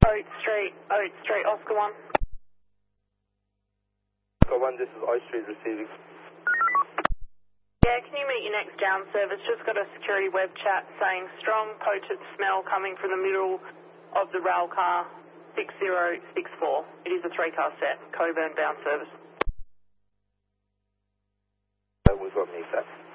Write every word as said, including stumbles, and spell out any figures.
Oat Street, Oat Street, Oscar one. Oscar one, this is Oat Street receiving. Yeah, can you meet your next down service? Just got a security web chat saying strong potent smell coming from the middle of the rail car six zero six four. It is a three car set, Coburn bound service. Uh, we've got me, sir.